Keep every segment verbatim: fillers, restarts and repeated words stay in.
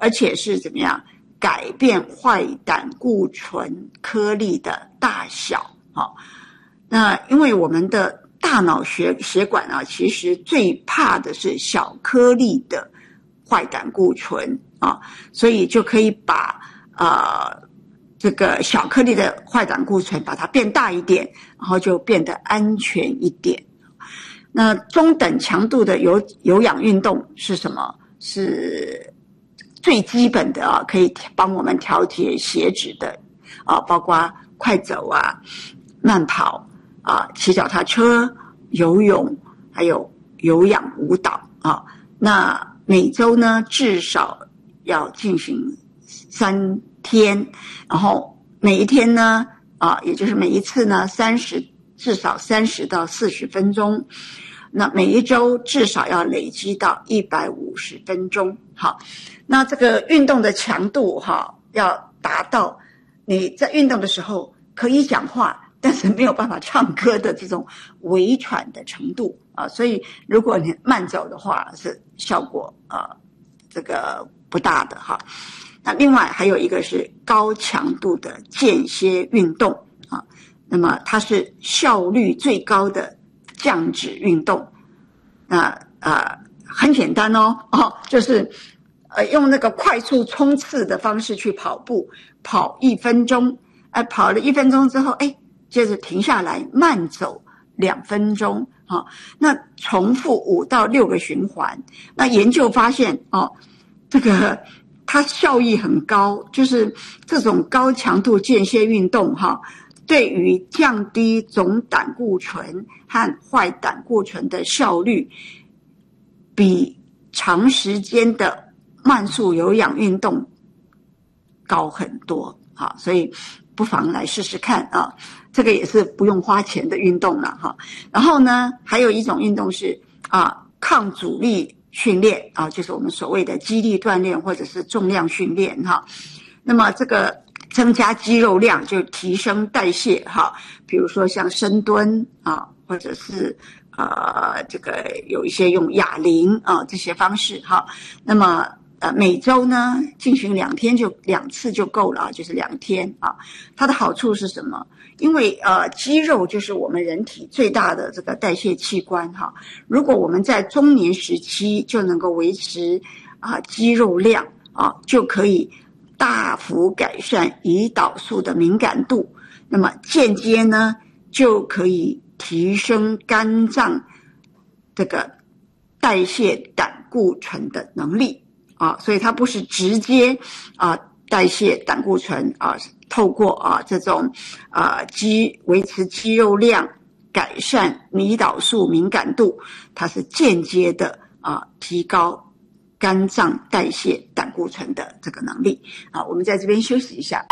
而且是怎么样改变坏胆固醇颗粒的大小。好，那因为我们的大脑血血管啊，其实最怕的是小颗粒的坏胆固醇啊，所以就可以把呃这个小颗粒的坏胆固醇把它变大一点，然后就变得安全一点。那中等强度的有有氧运动是什么？是最基本的啊，可以帮我们调节血脂的啊，包括快走啊、慢跑啊、骑脚踏车、游泳，还有有氧舞蹈啊。那每周呢至少要进行三天，然后每一天呢啊，也就是每一次呢三十至少三十到四十分钟。那每一周至少要累积到一百五十分钟。好，那这个运动的强度哈，要达到你在运动的时候可以讲话，但是没有办法唱歌的这种微喘的程度啊。所以如果你慢走的话，是效果啊这个不大的哈。那另外还有一个是高强度的间歇运动啊，那么它是效率最高的降脂运动。那呃很简单哦，哦就是呃用那个快速冲刺的方式去跑步，跑一分钟，呃跑了一分钟之后，哎，接着停下来慢走两分钟，哦，那重复五到六个循环。那研究发现哦，这个它效益很高，就是这种高强度间歇运动哈。对于降低总胆固醇和坏胆固醇的效率，比长时间的慢速有氧运动高很多啊，所以不妨来试试看啊，这个也是不用花钱的运动了哈。然后呢，还有一种运动是啊抗阻力训练啊，就是我们所谓的肌力锻炼或者是重量训练哈。那么这个增加肌肉量就提升代谢哈，比如说像深蹲啊，或者是呃这个有一些用哑铃啊这些方式哈。那么呃每周呢进行两天就两次就够了，就是两天啊。它的好处是什么？因为呃肌肉就是我们人体最大的这个代谢器官哈。如果我们在中年时期就能够维持啊肌肉量啊，就可以大幅改善胰岛素的敏感度，那么间接呢就可以提升肝脏这个代谢胆固醇的能力啊，所以它不是直接啊代谢胆固醇啊，透过啊这种啊肌维持肌肉量，改善胰岛素敏感度，它是间接的啊提高肝脏代谢胆固醇的这个能力。好，我们在这边休息一下。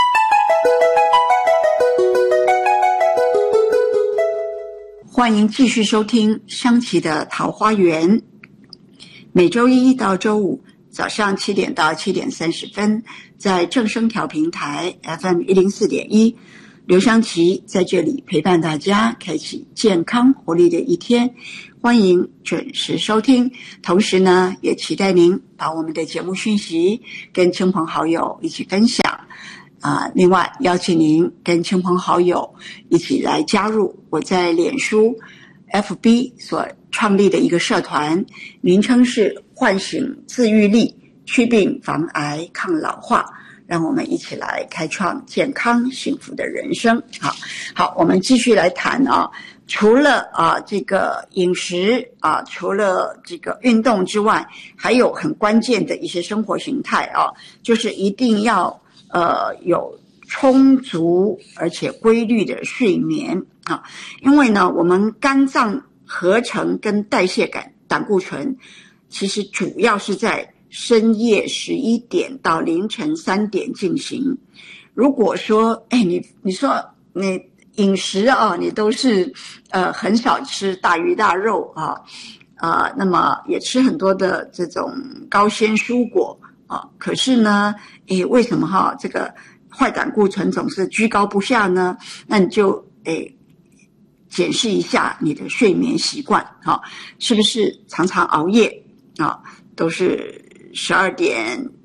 欢迎继续收听香琪的桃花源，每周一到周五早上七点到七点三十分，在正声调频台 F M 一零四点一，刘香琪在这里陪伴大家，开启健康活力的一天。欢迎准时收听，同时呢，也期待您把我们的节目讯息跟亲朋好友一起分享啊。另外，邀请您跟亲朋好友一起来加入我在脸书 F B 所创立的一个社团，名称是唤醒自愈力，祛病防癌抗老化。让我们一起来开创健康幸福的人生。好，好，我们继续来谈啊。除了啊这个饮食啊，除了这个运动之外，还有很关键的一些生活形态啊，就是一定要呃有充足而且规律的睡眠啊。因为呢，我们肝脏合成跟代谢感胆固醇，其实主要是在深夜十一点到凌晨三点进行。如果说，哎，你你说你饮食啊，你都是呃很少吃大鱼大肉啊，啊、呃，那么也吃很多的这种高纤蔬果啊，可是呢，诶，为什么哈这个坏胆固醇总是居高不下呢？那你就诶检视一下你的睡眠习惯啊，是不是常常熬夜啊，都是十二点